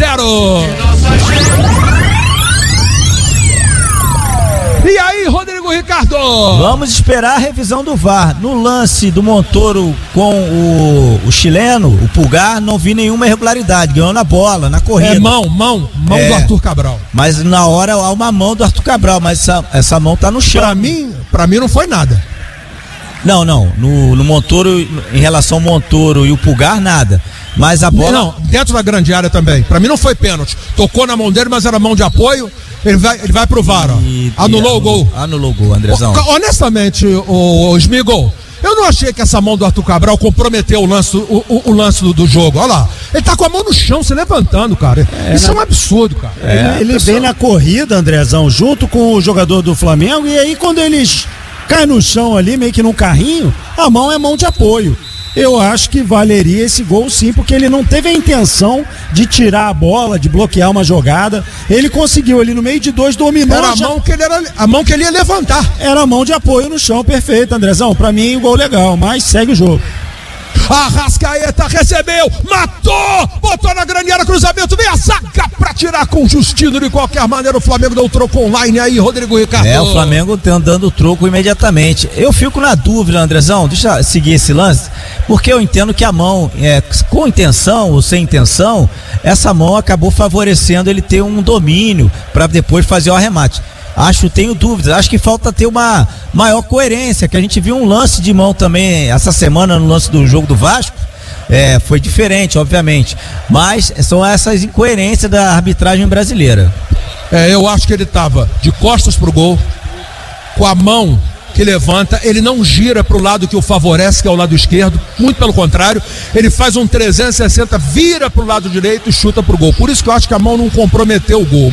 0. E aí, Rodrigo Ricardo? Vamos esperar a revisão do VAR. No lance do Montoro com o chileno, o Pulgar, não vi nenhuma irregularidade. Ganhou na bola, na corrida. É mão do Arthur Cabral. Mas na hora há uma mão do Arthur Cabral, mas essa mão tá no chão. Pra mim não foi nada. Não, no Montoro, em relação ao Montoro e o Pulgar, nada. Mas a bola... Não, dentro da grande área também. Pra mim não foi pênalti. Tocou na mão dele, mas era mão de apoio. Ele vai pro VAR, ó. Anulou o gol. Anulou o gol, Andrezão. Honestamente, o Smigol, eu não achei que essa mão do Arthur Cabral comprometeu o lance do jogo. Olha lá. Ele tá com a mão no chão, se levantando, cara. Isso é um absurdo, cara. Ele vem na corrida, Andrezão, junto com o jogador do Flamengo, e aí quando eles caem no chão ali, meio que num carrinho, a mão é mão de apoio. Eu acho que valeria esse gol sim, porque ele não teve a intenção de tirar a bola, de bloquear uma jogada. Ele conseguiu ali no meio de dois, dominou. Era a mão que ele ia levantar. Era a mão de apoio no chão, perfeito, Andrezão. Pra mim, um gol legal, mas segue o jogo. Arrascaeta recebeu, matou, botou na grande área, cruzamento, vem a zaga pra tirar com o Justino. De qualquer maneira, o Flamengo deu o troco online aí, Rodrigo Ricardo. O Flamengo dando o troco imediatamente. Eu fico na dúvida, Andrezão, deixa eu seguir esse lance, porque eu entendo que a mão, com intenção ou sem intenção, essa mão acabou favorecendo ele ter um domínio para depois fazer o arremate. Tenho dúvidas, acho que falta ter uma maior coerência, que a gente viu um lance de mão também essa semana no lance do jogo do Vasco, foi diferente, obviamente, mas são essas incoerências da arbitragem brasileira. Eu acho que ele estava de costas pro gol, com a mão que levanta, ele não gira pro lado que o favorece, que é o lado esquerdo, muito pelo contrário, ele faz um 360, vira pro lado direito e chuta pro gol. Por isso que eu acho que a mão não comprometeu o gol.